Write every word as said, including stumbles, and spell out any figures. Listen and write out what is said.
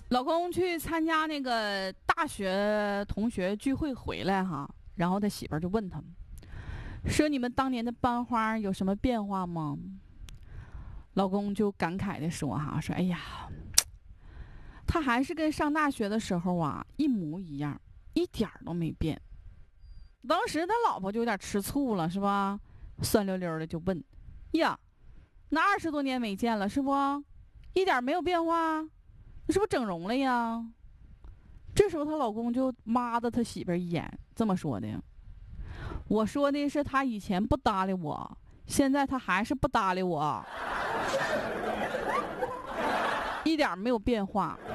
老公去参加那个大学同学聚会回来哈，然后他媳妇儿就问他说：“你们当年的班花有什么变化吗？”老公就感慨的说：“哈，说哎呀，他还是跟上大学的时候啊一模一样，一点儿都没变。”当时他老婆就有点吃醋了，是吧？酸溜溜的就问：“呀，那二十多年没见了，是不？一点没有变化？你是不是整容了呀？”这时候她老公就抹的他媳妇儿一眼，这么说的：“我说的是他以前不搭理我，现在他还是不搭理我，一点没有变化。”